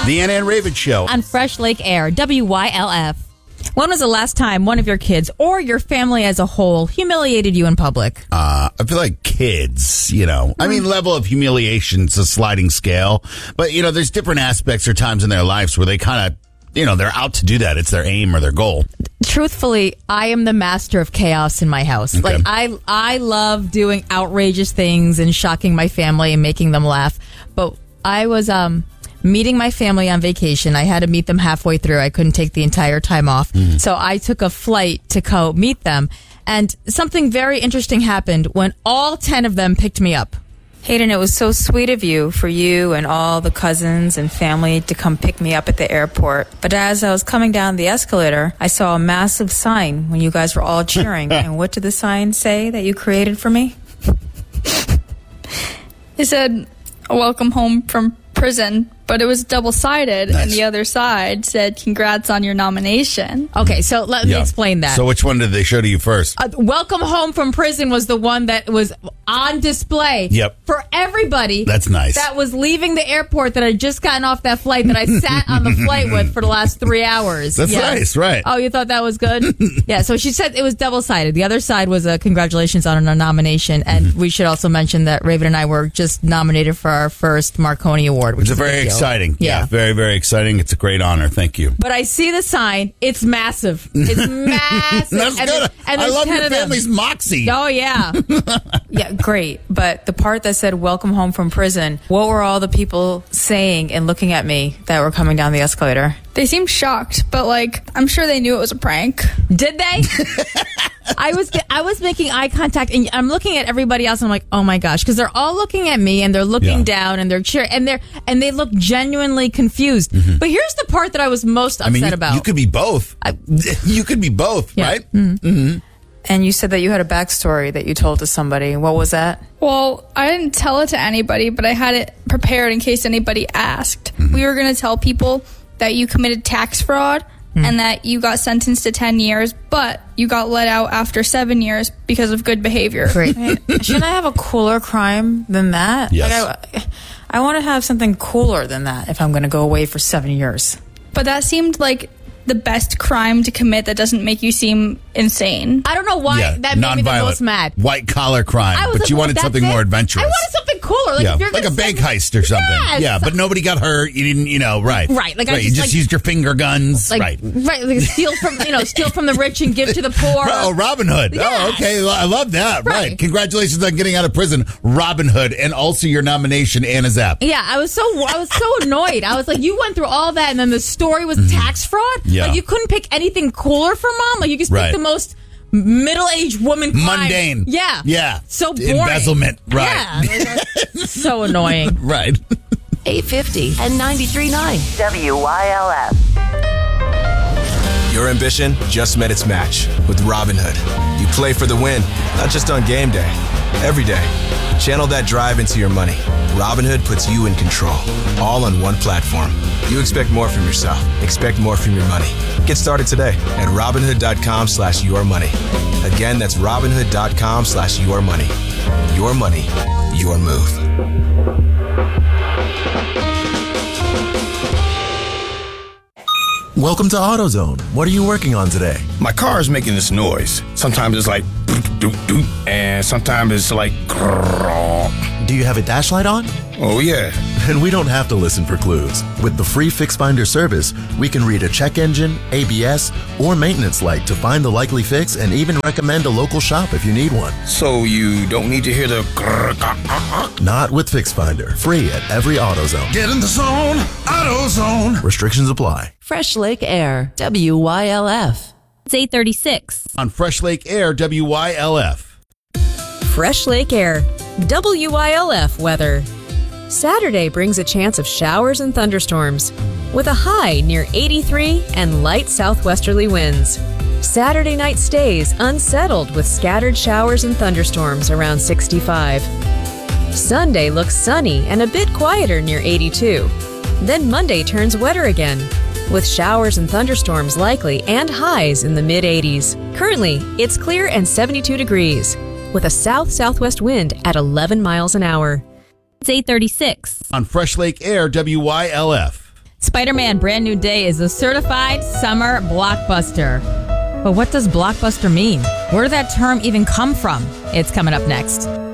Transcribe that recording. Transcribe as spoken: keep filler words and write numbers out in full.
The Anna and Raven Show. On Fresh Lake Air, W Y L F. When was the last time one of your kids or your family as a whole humiliated you in public? Uh, I feel like kids, you know, I mean, level of humiliation is a sliding scale. But, you know, there's different aspects or times in their lives where they kind of, you know, they're out to do that. It's their aim or their goal. Truthfully, I am the master of chaos in my house. Okay. Like I I love doing outrageous things and shocking my family and making them laugh. But I was um meeting my family on vacation. I had to meet them halfway through. I couldn't take the entire time off. Mm-hmm. So I took a flight to go meet them. And something very interesting happened when all ten of them picked me up. Hayden, it was so sweet of you for you and all the cousins and family to come pick me up at the airport. But as I was coming down the escalator, I saw a massive sign when you guys were all cheering. And what did the sign say that you created for me? It said, "Welcome home from prison," but it was double-sided, Nice. and the other side said, "Congrats on your nomination." Okay, so let Yeah. me explain that. So which one did they show to you first? Uh, Welcome Home from Prison was the one that was on display Yep. for everybody. That's nice. That was leaving the airport that I just gotten off that flight that I sat on the flight with for the last three hours. That's Yes. nice, right. Oh, you thought that was good? Yeah, so she said it was double-sided. The other side was a congratulations on a nomination, and Mm-hmm. we should also mention that Raven and I were just nominated for our first Marconi Award, which It's is a a very big deal. exciting. Yeah. Yeah. Very, very exciting. It's a great honor. Thank you. But I see the sign. It's massive. It's massive. That's and good. there's- and I there's love ten your of them. family's moxie. Oh, yeah. Yeah, great. But the part that said welcome home from prison, what were all the people saying and looking at me that were coming down the escalator? They seemed shocked, but like I'm sure they knew it was a prank. Did they? I was I was making eye contact, and I'm looking at everybody else, and I'm like, oh my gosh, because they're all looking at me, and they're looking Yeah. down, and they're cheering, and they're and they look genuinely confused. But here's the part that I was most upset I mean, you, about. you could be both. I- you could be both, Yeah. right? And you said that you had a backstory that you told to somebody. What was that? Well, I didn't tell it to anybody, but I had it prepared in case anybody asked. We were going to tell people that you committed tax fraud and that you got sentenced to ten years, but you got let out after seven years because of good behavior. Great. Shouldn't I have a cooler crime than that? Yes. Like I, I want to have something cooler than that if I'm going to go away for seven years. But that seemed like the best crime to commit that doesn't make you seem insane. I don't know why Yeah, that made me the nonviolent, most mad. white collar crime, I was but like, you well, wanted that's something it? more adventurous. I wanted something cooler. Like, yeah, if you're like a gonna bank send- heist or something. Yes. Yeah, but nobody got hurt. You didn't, you know, right? Right, like, I right. you just, just like- used your finger guns, Like, right? right, like steal from you know, steal from the rich and give to the poor. Oh, Robin Hood. Oh, Yes. okay. I love that. Right. Right. Congratulations on getting out of prison, Robin Hood, and also your nomination, Anna Zapp. Yeah, I was so I was so annoyed. I was like, you went through all that, and then the story was tax fraud. Yeah. Like, you couldn't pick anything cooler for mom. Like, you just Right. picked the most middle-aged woman crime. Mundane. Yeah, Yeah. So boring. Embezzlement. Right. Yeah, so annoying. Right. eight fifty and ninety-three point nine W Y L F. Your ambition just met its match with Robinhood. You play for the win, not just on game day, every day. Channel that drive into your money. Robinhood puts you in control, all on one platform. You expect more from yourself. Expect more from your money. Get started today at Robinhood.com slash your money. Again, that's Robinhood.com slash your money. Your money, your move. Welcome to AutoZone. What are you working on today? My car is making this noise. Sometimes it's like doop doop, and sometimes it's like grrrr. Do you have a dash light on? Oh yeah. And we don't have to listen for clues. With the free Fix Finder service, we can read a check engine, A B S, or maintenance light to find the likely fix and even recommend a local shop if you need one. So you don't need to hear the grrr, grrr, grrr. Not with Fix Finder. Free at every AutoZone. Get in the zone, AutoZone. Restrictions apply. Fresh Lake Air, W Y L F. It's eight thirty-six. On Fresh Lake Air, W Y L F. Fresh Lake Air, W Y L F weather. Saturday brings a chance of showers and thunderstorms, with a high near eighty-three and light southwesterly winds. Saturday night stays unsettled with scattered showers and thunderstorms around sixty-five. Sunday looks sunny and a bit quieter near eighty-two. Then Monday turns wetter again, with showers and thunderstorms likely and highs in the mid-eighties. Currently, it's clear and seventy-two degrees, with a south-southwest wind at eleven miles an hour. It's eight thirty-six. On Fresh Lake Air, W Y L F. Spider-Man Brand New Day is a certified summer blockbuster. But what does blockbuster mean? Where did that term even come from? It's coming up next.